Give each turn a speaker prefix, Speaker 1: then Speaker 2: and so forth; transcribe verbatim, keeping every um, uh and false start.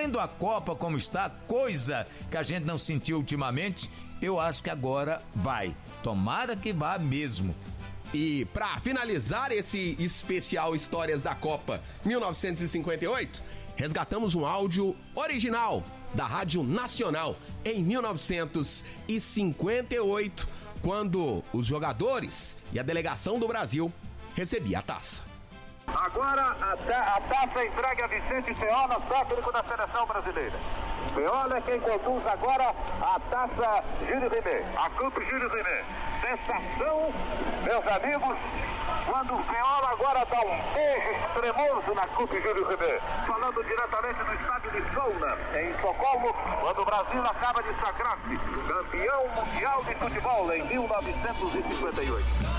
Speaker 1: vendo a Copa como está, coisa que a gente não sentiu ultimamente, eu acho que agora vai. Tomara que vá mesmo.
Speaker 2: E para finalizar esse especial Histórias da Copa mil novecentos e cinquenta e oito, resgatamos um áudio original da Rádio Nacional em mil novecentos e cinquenta e oito, quando os jogadores e a delegação do Brasil recebiam a taça.
Speaker 3: Agora a, ta- a taça entregue a Vicente Feola, técnico da seleção brasileira. Feola é quem conduz agora a taça Júlio Rimet, a Copa Júlio Rimet. Sensação, meus amigos, quando o Feola agora dá um beijo extremoso na Copa Júlio Rimet. Falando diretamente do estádio de Solna, em Estocolmo, quando o Brasil acaba de sagrar-se campeão mundial de futebol em mil novecentos e cinquenta e oito.